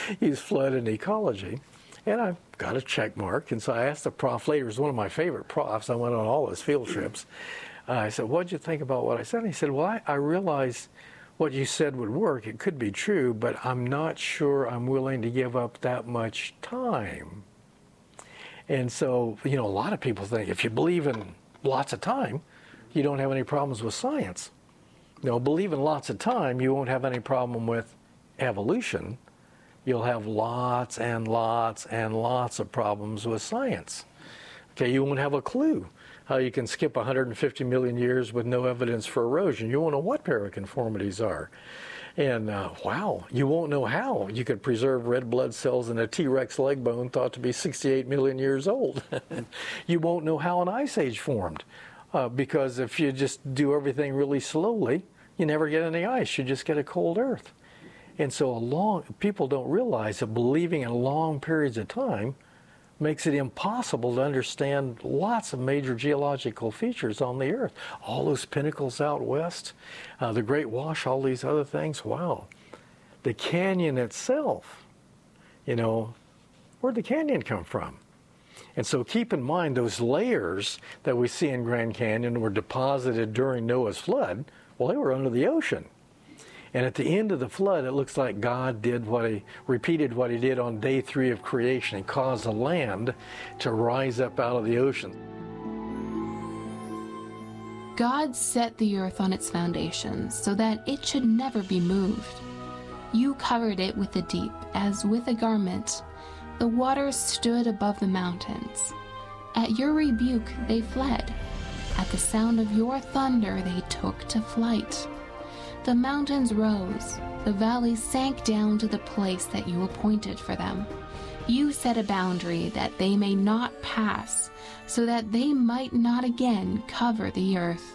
use flood and ecology. And I got a check mark. And so I asked the prof later, it was one of my favorite profs. I went on all his field trips. I said, what'd you think about what I said? And he said, well, I realized what you said would work. It could be true, but I'm not sure I'm willing to give up that much time. And so, a lot of people think if you believe in lots of time, you don't have any problems with science. Believe in lots of time, you won't have any problem with evolution. You'll have lots and lots and lots of problems with science. Okay, you won't have a clue how you can skip 150 million years with no evidence for erosion. You won't know what paraconformities are. And you won't know how you could preserve red blood cells in a T-Rex leg bone thought to be 68 million years old. You won't know how an ice age formed because if you just do everything really slowly, you never get any ice. You just get a cold earth. And so people don't realize that believing in long periods of time makes it impossible to understand lots of major geological features on the earth. All those pinnacles out west, the Great Wash, all these other things. Wow. The canyon itself, where'd the canyon come from? And so keep in mind those layers that we see in Grand Canyon were deposited during Noah's flood. Well, they were under the ocean. And at the end of the flood, it looks like God repeated what he did on day 3 of creation. He caused the land to rise up out of the ocean. God set the earth on its foundations so that it should never be moved. You covered it with the deep, as with a garment. The waters stood above the mountains. At your rebuke, they fled. At the sound of your thunder, they took to flight. The mountains rose, the valleys sank down to the place that you appointed for them. You set a boundary that they may not pass, so that they might not again cover the earth.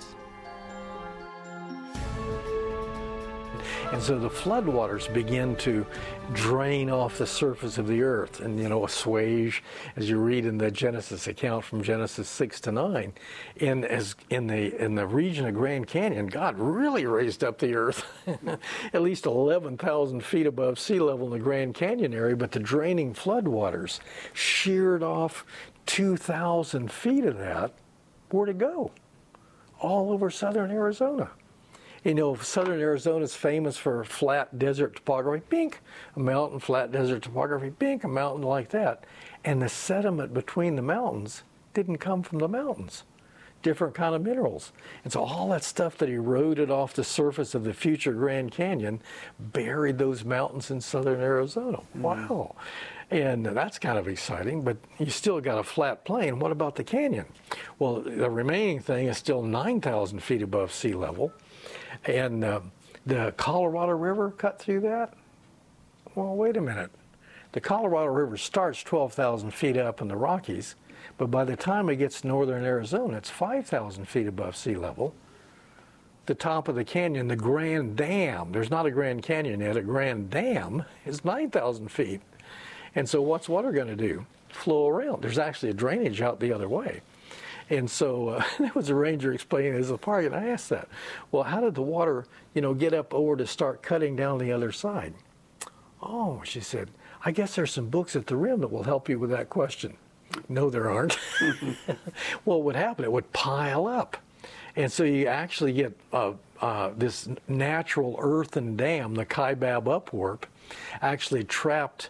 And so the floodwaters begin to drain off the surface of the earth and, assuage, as you read in the Genesis account from Genesis 6-9. And as in the region of Grand Canyon, God really raised up the earth at least 11,000 feet above sea level in the Grand Canyon area, but the draining floodwaters sheared off 2,000 feet of that. Where'd it go? All over southern Arizona. Southern Arizona is famous for flat desert topography, bink, a mountain, flat desert topography, bink, a mountain like that. And the sediment between the mountains didn't come from the mountains, different kind of minerals. And so all that stuff that eroded off the surface of the future Grand Canyon buried those mountains in southern Arizona. Wow. And that's kind of exciting, but you still got a flat plain. What about the canyon? Well, the remaining thing is still 9,000 feet above sea level. And the Colorado River cut through that? Well, wait a minute. The Colorado River starts 12,000 feet up in the Rockies, but by the time it gets to northern Arizona, it's 5,000 feet above sea level. The top of the canyon, the Grand Dam, there's not a Grand Canyon yet, a Grand Dam is 9,000 feet. And so what's water going to do? Flow around. There's actually a drainage out the other way. And so there was a ranger explaining this at the park, and I asked that. Well, how did the water, get up over to start cutting down the other side? Oh, she said, I guess there's some books at the rim that will help you with that question. No, there aren't. Well, what would happen? It would pile up. And so you actually get this natural earthen dam, the Kaibab Upwarp, actually trapped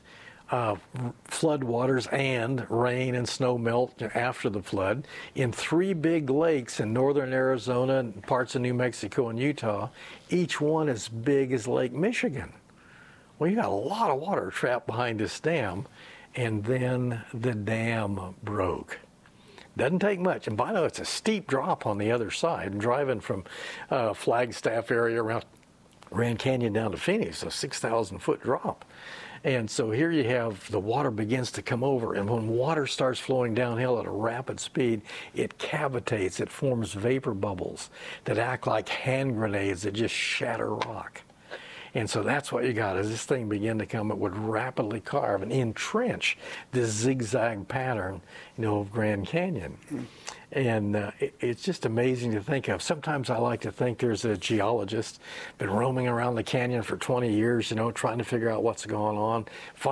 floodwaters and rain and snow melt after the flood in 3 big lakes in northern Arizona and parts of New Mexico and Utah, each one as big as Lake Michigan. Well, you got a lot of water trapped behind this dam, and then the dam broke. Doesn't take much, and by the way, it's a steep drop on the other side. And driving from Flagstaff area around Grand Canyon down to Phoenix, a 6,000-foot drop. And so here you have the water begins to come over, and when water starts flowing downhill at a rapid speed, it cavitates, it forms vapor bubbles that act like hand grenades that just shatter rock. And so that's what you got. As this thing began to come, it would rapidly carve and entrench this zigzag pattern, of Grand Canyon. And it's just amazing to think of. Sometimes I like to think there's a geologist been roaming around the canyon for 20 years, trying to figure out what's going on.